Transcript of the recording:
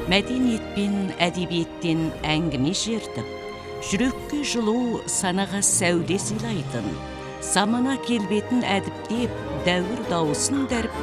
Мәдениет пен әдебиеттен әңгіме шертіп, жүрекке жылу, санаға сәуле сыйлайтын, замана келбетін әдіптеп, дәуір дауысын дәріп